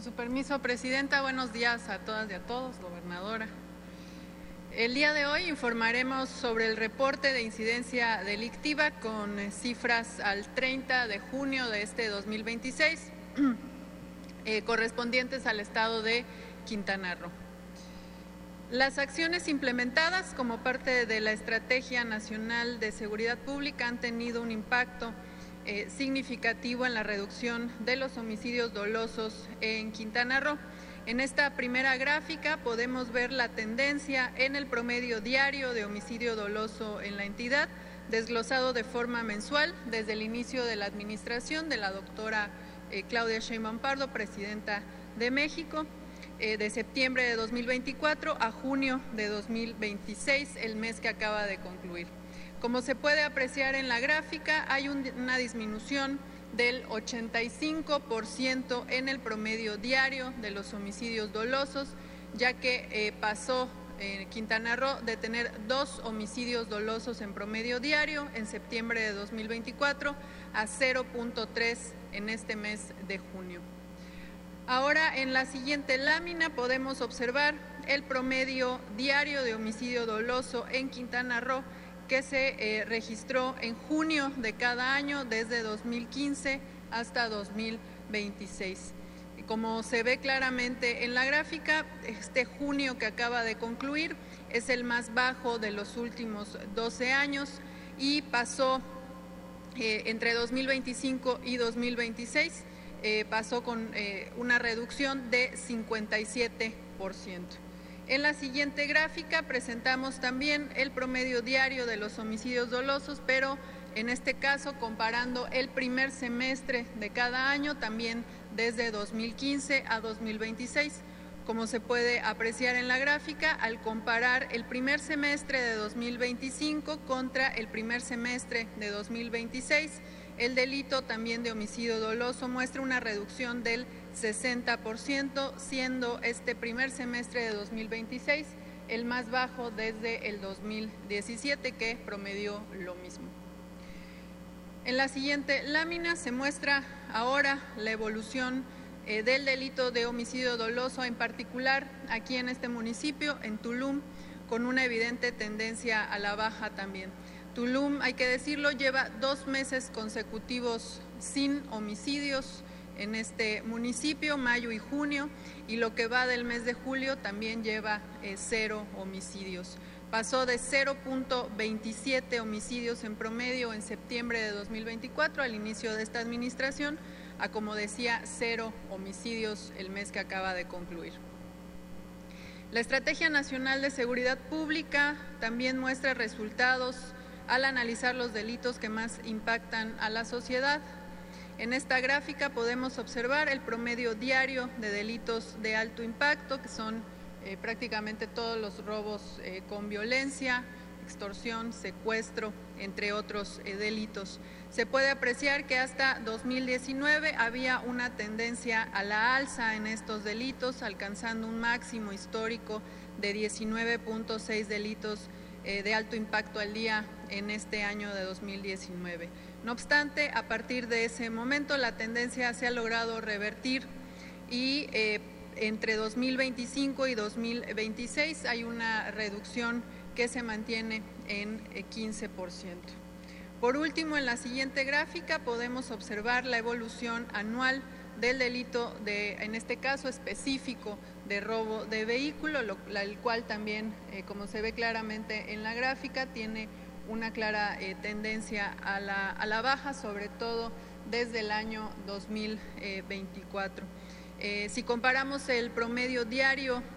Con su permiso, Presidenta, buenos días a todas y a todos, gobernadora. El día de hoy informaremos sobre el reporte de incidencia delictiva con cifras al 30 de junio de este 2026, correspondientes al estado de Quintana Roo. Las acciones implementadas como parte de la Estrategia Nacional de Seguridad Pública han tenido un impacto significativo en la reducción de los homicidios dolosos en Quintana Roo. En esta primera gráfica podemos ver la tendencia en el promedio diario de homicidio doloso en la entidad, desglosado de forma mensual desde el inicio de la administración de la doctora Claudia Sheinbaum Pardo, presidenta de México, de septiembre de 2024 a junio de 2026, el mes que acaba de concluir. Como se puede apreciar en la gráfica, hay una disminución del 85% en el promedio diario de los homicidios dolosos, ya que pasó Quintana Roo de tener 2 homicidios dolosos en promedio diario en septiembre de 2024 a 0.3 en este mes de junio. Ahora, en la siguiente lámina podemos observar el promedio diario de homicidio doloso en Quintana Roo, que se registró en junio de cada año desde 2015 hasta 2026. Como se ve claramente en la gráfica, este junio que acaba de concluir es el más bajo de los últimos 12 años y pasó entre 2025 y 2026, pasó con una reducción de 57%. En la siguiente gráfica presentamos también el promedio diario de los homicidios dolosos, pero en este caso comparando el primer semestre de cada año, también desde 2015 a 2026. Como se puede apreciar en la gráfica, al comparar el primer semestre de 2025 contra el primer semestre de 2026, el delito también de homicidio doloso muestra una reducción del 60%, siendo este primer semestre de 2026 el más bajo desde el 2017, que promedió lo mismo. En la siguiente lámina se muestra ahora la evolución del delito de homicidio doloso, en particular aquí en este municipio, en Tulum, con una evidente tendencia a la baja también. Tulum, hay que decirlo, lleva 2 meses consecutivos sin homicidios en este municipio, mayo y junio, y lo que va del mes de julio también lleva 0 homicidios. Pasó de 0.27 homicidios en promedio en septiembre de 2024 al inicio de esta administración a, como decía, 0 homicidios el mes que acaba de concluir. La Estrategia Nacional de Seguridad Pública también muestra resultados al analizar los delitos que más impactan a la sociedad. En esta gráfica podemos observar el promedio diario de delitos de alto impacto, que son prácticamente todos los robos con violencia, extorsión, secuestro, entre otros delitos. Se puede apreciar que hasta 2019 había una tendencia a la alza en estos delitos, alcanzando un máximo histórico de 19.6 delitos de alto impacto al día en este año de 2019. No obstante, a partir de ese momento la tendencia se ha logrado revertir y entre 2025 y 2026 hay una reducción que se mantiene en 15%. Por último, en la siguiente gráfica podemos observar la evolución anual del delito en este caso específico de robo de vehículo, el cual también, como se ve claramente en la gráfica, tiene una clara tendencia a la baja, sobre todo desde el año 2024. Si comparamos el promedio diario